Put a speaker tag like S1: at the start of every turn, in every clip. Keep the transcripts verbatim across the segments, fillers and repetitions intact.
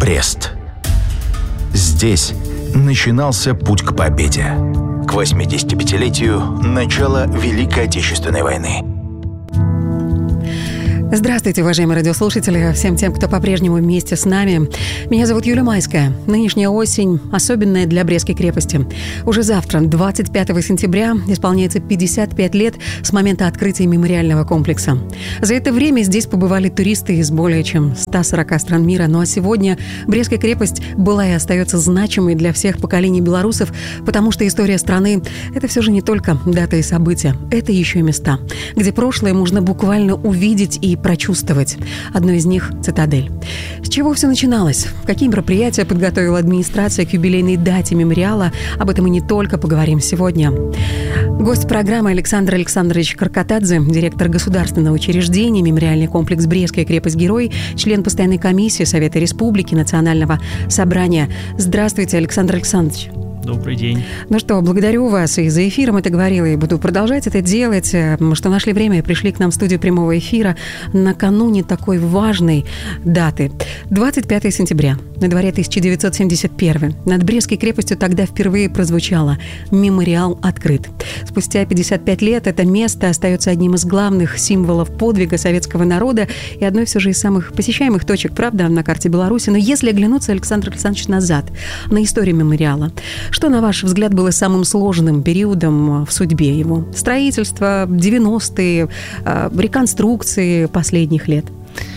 S1: Брест. Здесь начинался путь к победе. К восьмидесятипятилетию начала Великой Отечественной войны.
S2: Здравствуйте, уважаемые радиослушатели, всем тем, кто по-прежнему вместе с нами. Меня зовут Юлия Майская. Нынешняя осень особенная для Брестской крепости. Уже завтра, двадцать пятого сентября, исполняется пятьдесят пять лет с момента открытия мемориального комплекса. За это время здесь побывали туристы из более чем ста сорока стран мира. Ну а сегодня Брестская крепость была и остается значимой для всех поколений белорусов, потому что история страны – это все же не только даты и события, это еще и места, где прошлое можно буквально увидеть и прочувствовать. Одно из них – «Цитадель». С чего все начиналось? Какие мероприятия подготовила администрация к юбилейной дате мемориала? Об этом и не только поговорим сегодня. Гость программы Александр Александрович Каркатадзе, директор государственного учреждения «Мемориальный комплекс Брестская крепость-герой», член постоянной комиссии Совета Республики, Национального собрания. Здравствуйте, Александр Александрович.
S3: Добрый день.
S2: Ну что, благодарю вас и за эфиром это говорила, и буду продолжать это делать, что нашли время и пришли к нам в студию прямого эфира накануне такой важной даты. двадцать пятого сентября, на дворе тысяча девятьсот семьдесят первый. Над Брестской крепостью тогда впервые прозвучало «Мемориал открыт». Спустя пятьдесят пять лет это место остается одним из главных символов подвига советского народа и одной все же из самых посещаемых точек, правда, на карте Беларуси. Но если оглянуться, Александр Александрович, назад, на историю мемориала, что, на ваш взгляд, было самым сложным периодом в судьбе его? Строительство, девяностые, реконструкции последних лет?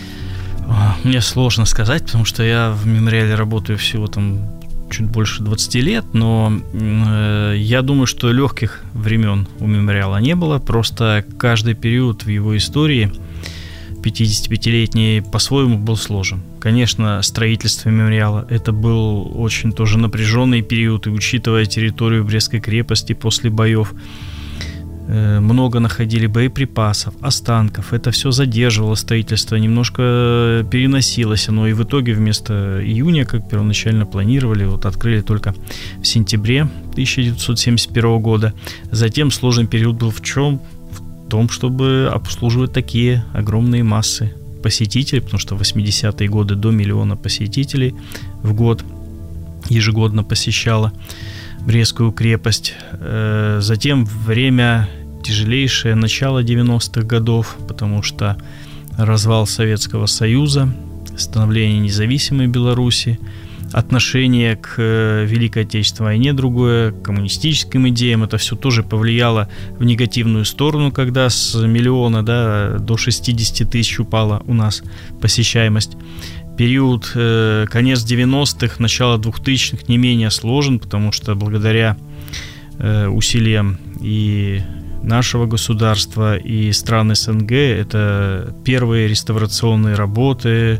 S3: Мне сложно сказать, потому что я в мемориале работаю всего там чуть больше двадцати лет, но э, я думаю, что легких времен у мемориала не было, просто каждый период в его истории пятидесятипятилетний по-своему был сложен. Конечно, строительство мемориала – это был очень тоже напряженный период, и учитывая территорию Брестской крепости после боев, э, много находили боеприпасов, останков. Это все задерживало строительство, немножко переносилось оно, и в итоге вместо июня, как первоначально планировали, вот открыли только в сентябре тысяча девятьсот семьдесят первого года. Затем сложный период был в чем? В том, чтобы обслуживать такие огромные массы посетителей, потому что в восьмидесятые годы до миллиона посетителей в год ежегодно посещала Брестскую крепость. Затем время тяжелейшее, начало девяностых годов, потому что развал Советского Союза, становление независимой Беларуси, отношение к Великой Отечественной войне другое, к коммунистическим идеям. Это все тоже повлияло в негативную сторону, когда с миллиона, да, до шестидесяти тысяч упала у нас посещаемость. Период э, конец девяностых, начало двухтысячных не менее сложен, потому что благодаря э, усилиям и нашего государства, и стран СНГ это первые реставрационные работы,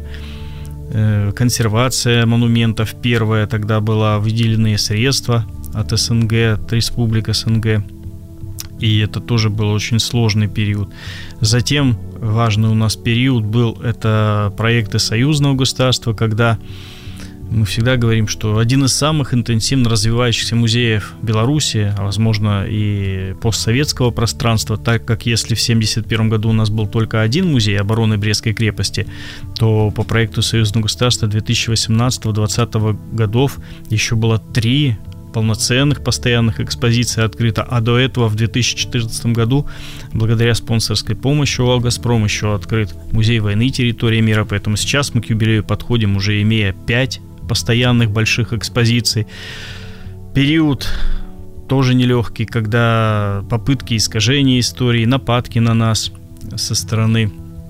S3: консервация монументов первая, тогда была выделенные средства от СНГ, от республик СНГ, и это тоже был очень сложный период. Затем важный у нас период был это проекты союзного государства, когда мы всегда говорим, что один из самых интенсивно развивающихся музеев Беларуси, а возможно и постсоветского пространства, так как если в семьдесят первом году у нас был только один музей обороны Брестской крепости, то по проекту союзного государства две тысячи восемнадцатого-двадцатого годов еще было три полноценных постоянных экспозиций открыто, а до этого в две тысячи четырнадцатом году благодаря спонсорской помощи ОАО «Газпром» еще открыт музей войны «Территория мира», поэтому сейчас мы к юбилею подходим, уже имея пять постоянных больших экспозиций. Период тоже нелегкий, когда попытки искажения истории, нападки на нас со стороны.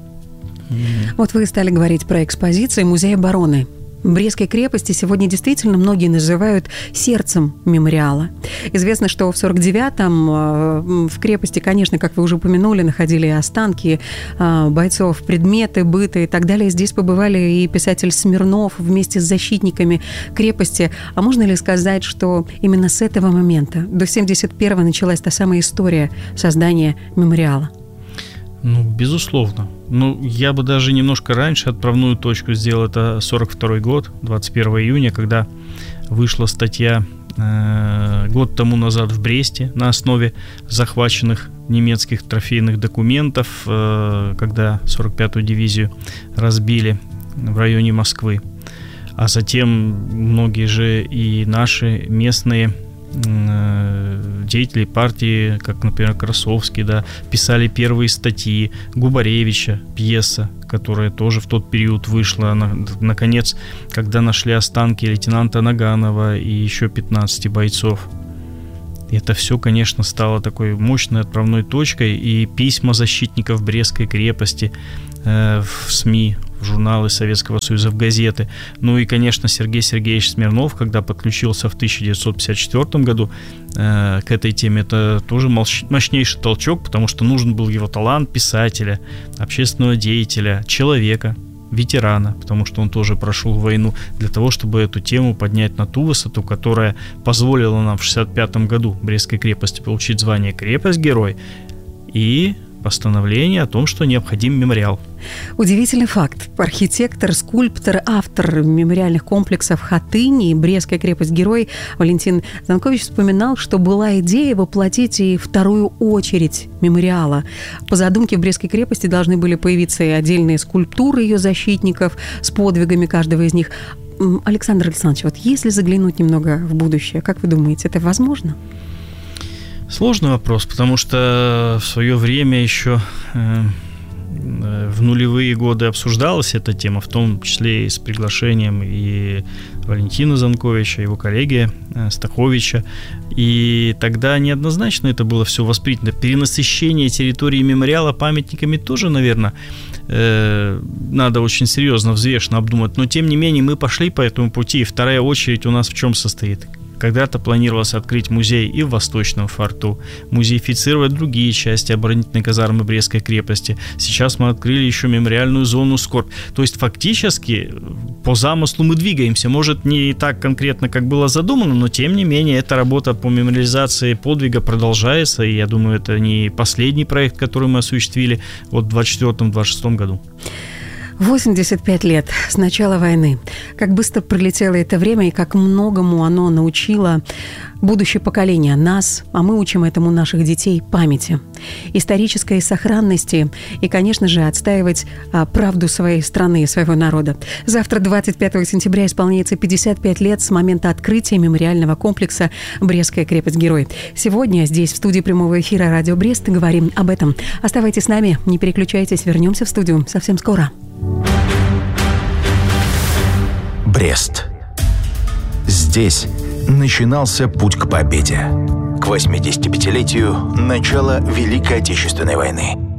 S2: Вот вы стали говорить про экспозиции Музея обороны Брестской крепости сегодня действительно многие называют сердцем мемориала. Известно, что в сорок девятом в крепости, конечно, как вы уже упомянули, находили останки бойцов, предметы, быта и так далее. Здесь побывали и писатель Смирнов вместе с защитниками крепости. А можно ли сказать, что именно с этого момента, до семьдесят первого, началась та самая история создания мемориала?
S3: Ну, безусловно. Ну, я бы даже немножко раньше отправную точку сделал. Это сорок второй год, двадцать первого июня, когда вышла статья э, год тому назад в Бресте на основе захваченных немецких трофейных документов, э, когда сорок пятую дивизию разбили в районе Москвы. А затем многие же и наши местные деятели партии, как, например, Красовский, да, писали первые статьи, Губаревича, пьеса, которая тоже в тот период вышла. Наконец, когда нашли останки лейтенанта Наганова и еще пятнадцати бойцов. Это все, конечно, стало такой мощной отправной точкой, и письма защитников Брестской крепости э, в СМИ, в журналы Советского Союза, в газеты. Ну и, конечно, Сергей Сергеевич Смирнов, когда подключился в тысяча девятьсот пятьдесят четвёртом году э, к этой теме, это тоже мощнейший толчок, потому что нужен был его талант писателя, общественного деятеля, человека, ветерана, потому что он тоже прошел войну, для того, чтобы эту тему поднять на ту высоту, которая позволила нам в шестьдесят пятом году Брестской крепости получить звание «Крепость-герой» и постановление о том, что необходим мемориал.
S2: Удивительный факт. Архитектор, скульптор, автор мемориальных комплексов Хатынь и Брестская крепость-герой Валентин Занкович вспоминал, что была идея воплотить и вторую очередь мемориала. По задумке в Брестской крепости должны были появиться и отдельные скульптуры ее защитников с подвигами каждого из них. Александр Александрович, вот если заглянуть немного в будущее, как вы думаете, это возможно?
S3: Сложный вопрос, потому что в свое время еще э, в нулевые годы обсуждалась эта тема, в том числе и с приглашением и Валентина Занковича, его коллеги э, Стаховича. И тогда неоднозначно это было все воспринято. Перенасыщение территории мемориала памятниками тоже, наверное, э, надо очень серьезно, взвешенно обдумать. Но, тем не менее, мы пошли по этому пути. И вторая очередь у нас в чем состоит? Когда-то планировалось открыть музей и в Восточном форту, музеифицировать другие части оборонительной казармы Брестской крепости. Сейчас мы открыли еще мемориальную зону «Скорбь». То есть фактически по замыслу мы двигаемся. Может, не так конкретно, как было задумано, но тем не менее эта работа по мемориализации подвига продолжается. И я думаю, это не последний проект, который мы осуществили вот в двадцать четвёртом — двадцать шестом году.
S2: восемьдесят пять лет с начала войны. Как быстро пролетело это время и как многому оно научило будущее поколение нас, а мы учим этому наших детей, памяти, исторической сохранности и, конечно же, отстаивать а, правду своей страны и своего народа. Завтра, двадцать пятого сентября, исполняется пятьдесят пять лет с момента открытия мемориального комплекса «Брестская крепость-герой». Сегодня здесь, в студии прямого эфира «Радио Брест», говорим об этом. Оставайтесь с нами, не переключайтесь, вернемся в студию совсем скоро.
S1: Брест. Здесь начинался путь к победе. К восьмидесятипятилетию начала Великой Отечественной войны.